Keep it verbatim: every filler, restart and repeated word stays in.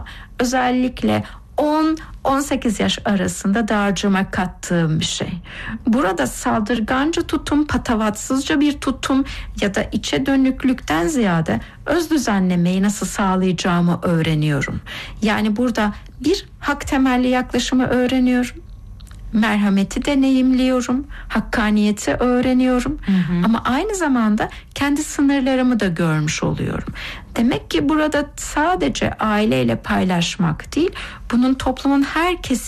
hayatıma özellikle on on sekiz yaş arasında dağarcığıma kattığım bir şey. Burada saldırganca tutum, patavatsızca bir tutum ya da içe dönüklükten ziyade öz düzenlemeyi nasıl sağlayacağımı öğreniyorum. Yani burada bir hak temelli yaklaşımı öğreniyorum. Merhameti deneyimliyorum, hakkaniyeti öğreniyorum, hı hı. ama aynı zamanda kendi sınırlarımı da görmüş oluyorum. Demek ki burada sadece aileyle paylaşmak değil, bunun toplumun her kesimi